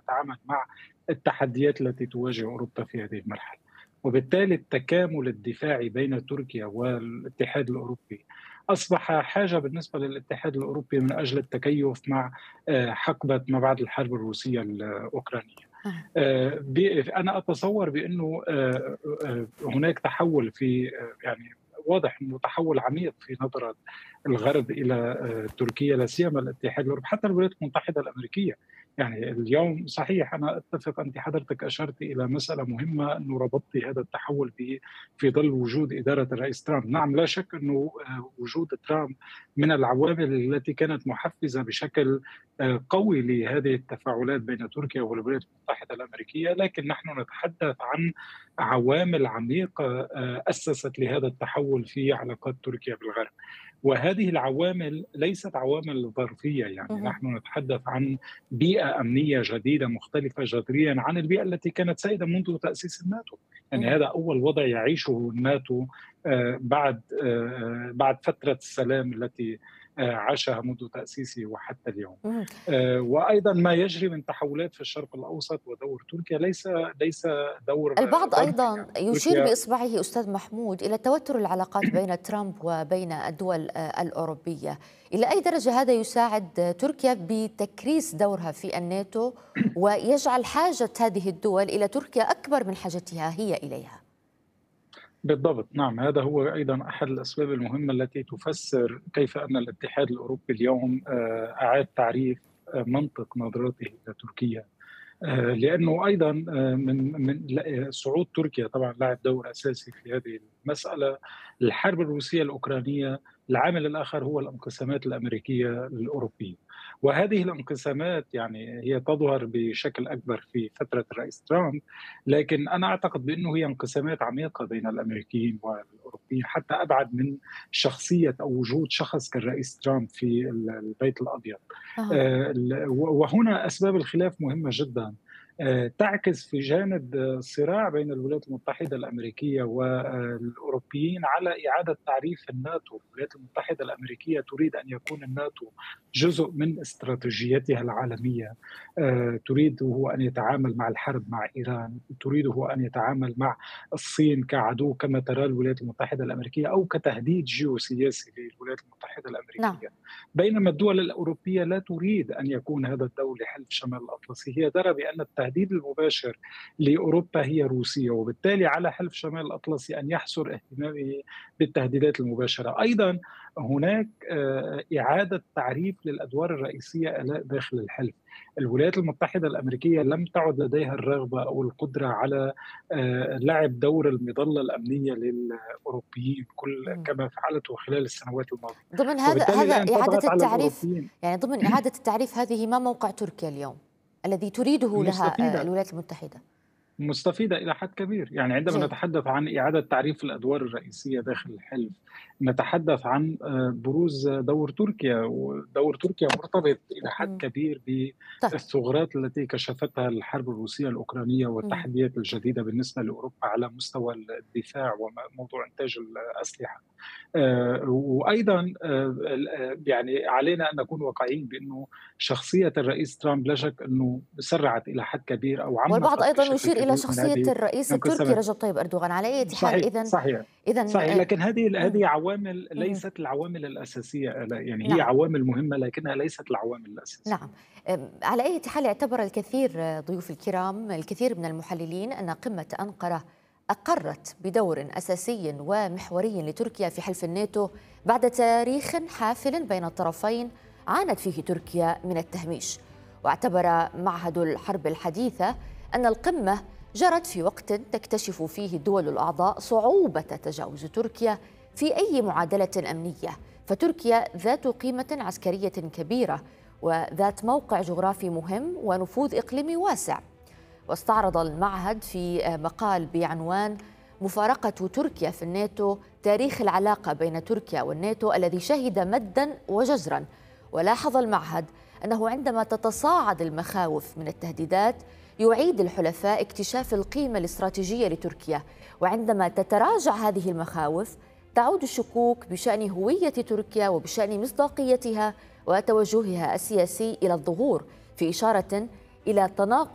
نتعامل مع التحديات التي تواجه أوروبا في هذه المرحلة. وبالتالي التكامل الدفاعي بين تركيا والاتحاد الأوروبي أصبح حاجة بالنسبة للاتحاد الأوروبي من أجل التكيف مع حقبة ما بعد الحرب الروسية الأوكرانية. آه. أنا أتصور بأنه هناك تحول في يعني واضح أنه تحول عميق في نظرة الغرب إلى تركيا، لا سيما الاتحاد الأوروبي، حتى الولايات المتحدة الأمريكية. يعني اليوم صحيح أنا أتفق، أنت حضرتك أشرت إلى مسألة مهمة أنه ربطتي هذا التحول في ظل وجود إدارة الرئيس ترامب. نعم، لا شك أنه وجود ترامب من العوامل التي كانت محفزة بشكل قوي لهذه التفاعلات بين تركيا والولايات المتحدة الأمريكية، لكن نحن نتحدث عن عوامل عميقة أسست لهذا التحول في علاقات تركيا بالغرب. وهذه العوامل ليست عوامل ظرفية، يعني مهم. نحن نتحدث عن بيئة أمنية جديدة مختلفة جذريا عن البيئة التي كانت سائدة منذ تأسيس الناتو. يعني مهم. هذا أول وضع يعيشه الناتو بعد فترة السلام التي عاشها منذ تأسيسه وحتى اليوم. مهم. وأيضا ما يجري من تحولات في الشرق الأوسط ودور تركيا ليس دور البعض ظرفي، أيضا يعني يشير تركيا. بإصبعه أستاذ محمود إلى توتر العلاقات بين ترامب وبين الدول الأوروبية. إلى أي درجة هذا يساعد تركيا بتكريس دورها في الناتو ويجعل حاجة هذه الدول إلى تركيا أكبر من حاجتها هي إليها؟ بالضبط، نعم، هذا هو أيضا أحد الأسباب المهمة التي تفسر كيف أن الاتحاد الأوروبي اليوم أعاد تعريف منطق نظرته إلى تركيا. لأنه أيضا صعود تركيا طبعا لعب دور أساسي في هذه المسألة. الحرب الروسية الأوكرانية، العامل الآخر هو الانقسامات الأمريكية الأوروبية. وهذه الانقسامات يعني هي تظهر بشكل أكبر في فترة الرئيس ترامب، لكن أنا أعتقد بأنه هي انقسامات عميقة بين الأمريكيين والأوروبيين، حتى أبعد من شخصية أو وجود شخص كالرئيس ترامب في البيت الأبيض. آه. وهنا أسباب الخلاف مهمة جدا، تعكس في جانب صراع بين الولايات المتحدة الأمريكية والأوروبيين على إعادة تعريف الناتو. الولايات المتحدة الأمريكية تريد أن يكون الناتو جزء من استراتيجيتها العالمية، تريد أن يتعامل مع الحرب مع إيران، تريده أن يتعامل مع الصين كعدو كما ترى الولايات المتحدة الأمريكية، أو كتهديد جيوسياسي للولايات المتحدة نعم. الأمريكية. بينما الدول الأوروبية لا تريد أن يكون هذا الدور لحلف شمال الأطلسي، هي ترى بأن التهديد المباشر لأوروبا هي روسيا، وبالتالي على حلف شمال الأطلسي أن يحصر اهتمامه بالتهديدات المباشرة. أيضا هناك إعادة تعريف للأدوار الرئيسية داخل الحلف. الولايات المتحدة الأمريكية لم تعد لديها الرغبة أو القدرة على لعب دور المظلة الأمنية للأوروبيين مم. كما فعلته خلال السنوات الماضية. ضمن هذا وبالتالي الآن إعادة تضغط على التعريف، الأوروبيين. يعني ضمن إعادة التعريف هذه ما موقع تركيا اليوم الذي تريده لها مستفيدة الولايات المتحدة؟ مستفيدة إلى حد كبير. يعني عندما جيد. نتحدث عن إعادة تعريف الأدوار الرئيسية داخل الحلف، نتحدث عن بروز دور تركيا، ودور تركيا مرتبط إلى حد مم. كبير طيب. بالثغرات التي كشفتها الحرب الروسية الأوكرانية مم. والتحديات الجديدة بالنسبة لأوروبا على مستوى الدفاع وموضوع إنتاج الأسلحة. وايضا يعني علينا ان نكون واقعيين بانه شخصيه الرئيس ترامب لا شك انه سرعت الى حد كبير او والبعض عمقت أيضا بشكل يشير إلى كبير من شخصية هذه الرئيس التركي الانقسامات. رجب طيب أردوغان. على أي حال صحيح إذا صحيح إذا صحيح، لكن مم. هذه عوامل مم. ليست العوامل الاساسيه، يعني هي نعم. عوامل مهمه لكنها ليست العوامل الاساسيه. نعم. على أي حال اعتبر الكثير ضيوف الكرام، الكثير من المحللين، أن قمة أنقرة أقرت بدور أساسي ومحوري لتركيا في حلف الناتو بعد تاريخ حافل بين الطرفين عانت فيه تركيا من التهميش. واعتبر معهد الحرب الحديثة أن القمة جرت في وقت تكتشف فيه الدول الأعضاء صعوبة تجاوز تركيا في أي معادلة أمنية، فتركيا ذات قيمة عسكرية كبيرة وذات موقع جغرافي مهم ونفوذ إقليمي واسع. واستعرض المعهد في مقال بعنوان مفارقة تركيا في الناتو تاريخ العلاقة بين تركيا والناتو الذي شهد مدا وجزرا. ولاحظ المعهد أنه عندما تتصاعد المخاوف من التهديدات يعيد الحلفاء اكتشاف القيمة الاستراتيجية لتركيا، وعندما تتراجع هذه المخاوف تعود الشكوك بشأن هوية تركيا وبشأن مصداقيتها وتوجهها السياسي إلى الظهور، في إشارة إلى تناقض